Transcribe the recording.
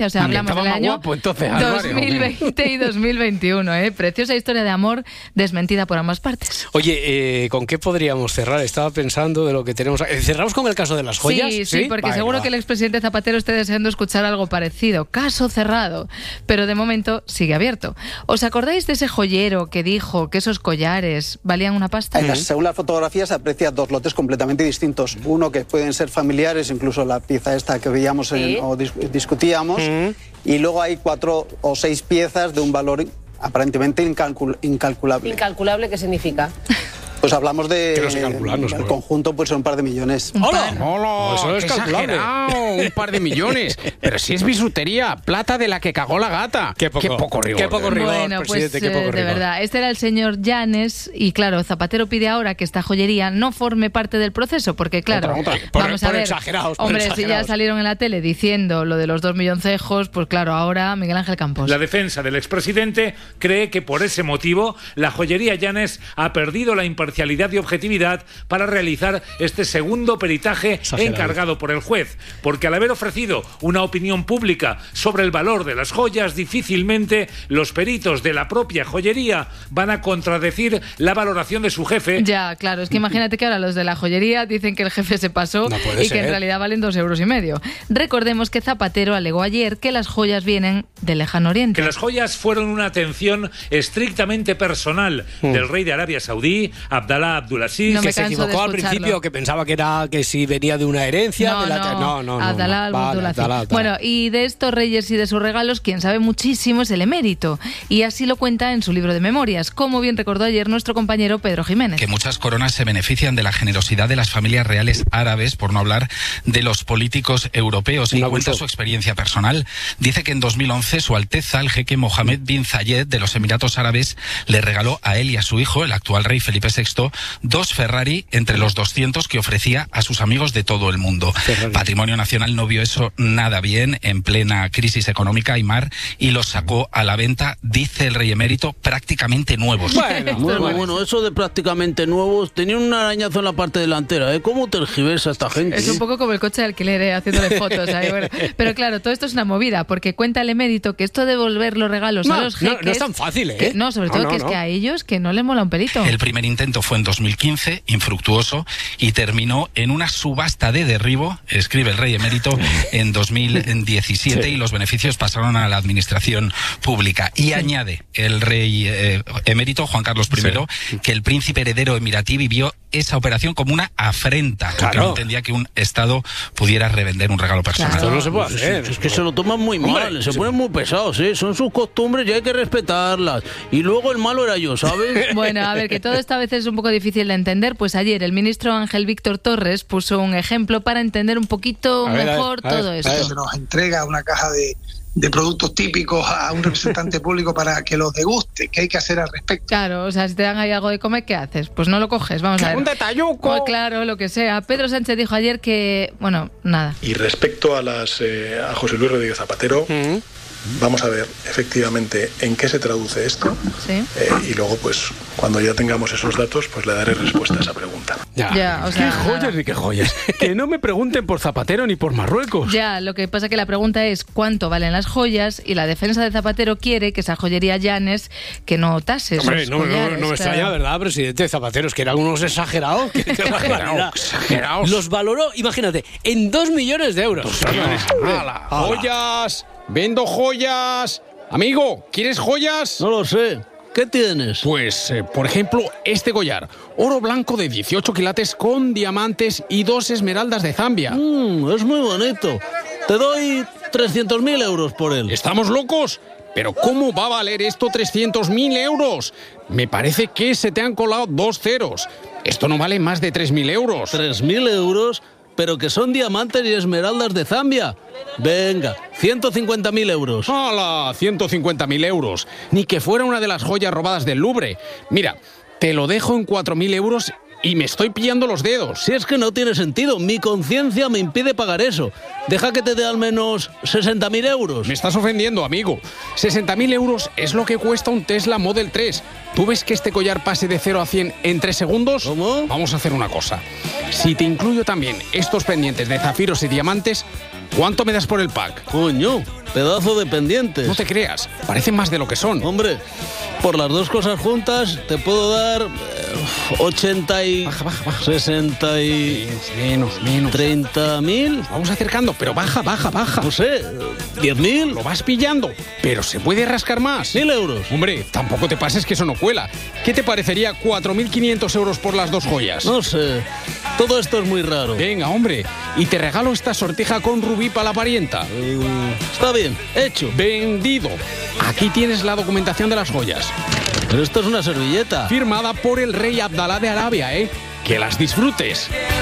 O sea, hablamos del año guapo, entonces, 2020 y 2021, ¿eh? Preciosa historia de amor desmentida por ambas partes. Oye, ¿con qué podríamos cerrar? Estaba pensando de lo que tenemos... ¿Cerramos con el caso de las joyas? Sí, porque Vale, seguro va. que el expresidente Zapatero esté deseando escuchar algo parecido. Caso cerrado. Pero de momento sigue abierto. ¿Os acordáis de ese joyero que dijo que esos collares valían una pasta? Según las fotografías se aprecia dos lotes completamente distintos. Uno que pueden ser familiares, incluso la pieza esta que veíamos o discutíamos. Y luego hay 4 o 6 piezas de un valor aparentemente incalculable. ¿Incalculable qué significa? Pues hablamos de... Que no se calcula, no se el puede. conjunto puede ser un par de millones. ¡Hola! No, eso no es ¡Qué calculable. exagerado! Un par de millones. Pero si es bisutería, plata de la que cagó la gata. Qué poco rigor. Qué poco rigor, Bueno, pues presidente, qué poco rigor. de verdad, este era el señor Llanes y claro, Zapatero pide ahora que esta joyería no forme parte del proceso porque claro, vamos a ver, exagerados, hombre, si ya salieron en la tele diciendo lo de los 2 milloncejos, pues claro, ahora Miguel Ángel Campos. La defensa del expresidente cree que por ese motivo la joyería Llanes ha perdido la imparcialidad y objetividad para realizar este segundo peritaje encargado por el juez, porque al haber ofrecido una opinión pública sobre el valor de las joyas, difícilmente los peritos de la propia joyería van a contradecir la valoración de su jefe. Ya, claro, es que imagínate que ahora los de la joyería dicen que el jefe se pasó y que en realidad valen 2,5 euros. Recordemos que Zapatero alegó ayer que las joyas vienen del Lejano Oriente. Que las joyas fueron una atención estrictamente personal del rey de Arabia Saudí, Abdalá Abdulaziz, que se equivocó al principio, que pensaba que si venía de una herencia. No, Abdalá Abdulaziz. Bueno, y de estos reyes y de sus regalos, quien sabe muchísimo es el emérito. Y así lo cuenta en su libro de memorias, como bien recordó ayer nuestro compañero Pedro Jiménez. Que muchas coronas se benefician de la generosidad de las familias reales árabes, por no hablar de los políticos europeos. Y cuenta su experiencia personal. Dice que en 2011 su Alteza, el jeque Mohammed bin Zayed de los Emiratos Árabes, le regaló a él y a su hijo, el actual rey Felipe VI, 2 Ferrari entre los 200 que ofrecía a sus amigos de todo el mundo. Patrimonio Nacional no vio eso nada bien en plena crisis económica, Aymar, y los sacó a la venta, dice el rey emérito, prácticamente nuevos. Bueno, eso de prácticamente nuevos, tenían un arañazo en la parte delantera, ¿eh? ¿Cómo tergiversa esta gente? Es un poco como el coche de alquiler, haciéndole fotos ahí, bueno. Pero claro, todo esto es una movida, porque cuenta el emérito que esto de devolver los regalos a los jeques... No es tan fácil, ¿eh? sobre todo que es que a ellos que no les mola un pelito. El primer intento fue en 2015, infructuoso, y terminó en una subasta de derribo, escribe el rey emérito, en 2017, y los beneficios pasaron a la administración pública. Y añade el rey emérito, Juan Carlos I, que el príncipe heredero emiratí vivió esa operación como una afrenta, porque no entendía que un Estado pudiera revender un regalo personal. Esto no se puede hacer. Es que se lo toman muy mal, se ponen muy pesados, ¿eh? Son sus costumbres y hay que respetarlas. Y luego el malo era yo, ¿sabes? Bueno, a ver, que todo esto a veces es un poco difícil de entender, pues ayer el ministro Ángel Víctor Torres puso un ejemplo para entender un poquito mejor todo esto. Se nos entrega una caja de productos típicos a un representante público para que los deguste. ¿Qué hay que hacer al respecto? Claro, o sea, si te dan ahí algo de comer, ¿qué haces? Pues no lo coges, vamos a ver. ¡Un detalluco! Oh, claro, lo que sea. Pedro Sánchez dijo ayer que, bueno, nada. Y respecto a José Luis Rodríguez Zapatero, vamos a ver efectivamente en qué se traduce esto. Sí. Y luego, pues, cuando ya tengamos esos datos, pues le daré respuesta a esa pregunta. Ya, o sea, ¡Qué joyas y qué joyas! Que no me pregunten por Zapatero ni por Marruecos. Ya, lo que pasa que la pregunta es cuánto valen las joyas y la defensa de Zapatero quiere que esa joyería Llanes que no tase esos Hombre, no collares, me extraña, ¿verdad, presidente? Zapatero, es que eran unos exagerados. Exagerados. Los valoró, imagínate, en 2 millones de euros. 2 millones. ¡Hala! ¡Joyas! ¡Vendo joyas! Amigo, ¿quieres joyas? No lo sé. ¿Qué tienes? Pues, por ejemplo, este collar. Oro blanco de 18 quilates con diamantes y 2 esmeraldas de Zambia. Es muy bonito. Te doy 300.000 euros por él. ¿Estamos locos? ¿Pero cómo va a valer esto 300.000 euros? Me parece que se te han colado 2 ceros. Esto no vale más de 3.000 euros. ¿3.000 euros? Pero que son diamantes y esmeraldas de Zambia. Venga, 150.000 euros. ¡Hala! 150.000 euros. Ni que fuera una de las joyas robadas del Louvre. Mira, te lo dejo en 4.000 euros y me estoy pillando los dedos. Si es que no tiene sentido, mi conciencia me impide pagar eso. Deja que te dé al menos 60.000 euros. Me estás ofendiendo, amigo. 60.000 euros es lo que cuesta un Tesla Model 3. ¿Tú ves que este collar pase de 0 a 100 en 3 segundos? ¿Cómo? Vamos a hacer una cosa. Si te incluyo también estos pendientes de zafiros y diamantes, ¿Cuánto me das por el pack? Coño, pedazo de pendientes. No te creas, parecen más de lo que son. Hombre, por las dos cosas juntas te puedo dar 80 y... Baja. 60 y... Menos. 30.000. Vamos acercando, pero baja. No sé, 10.000. Lo vas pillando, pero se puede rascar más. 1.000 euros. Hombre, tampoco te pases que eso no cuela. ¿Qué te parecería 4.500 euros por las dos joyas? No sé, todo esto es muy raro. Venga, hombre, y te regalo esta sortija con rubí para la parienta. Está bien, hecho. Vendido. Aquí tienes la documentación de las joyas. Pero esto es una servilleta. Firmada por el rey Abdalá de Arabia, ¿eh? Que las disfrutes.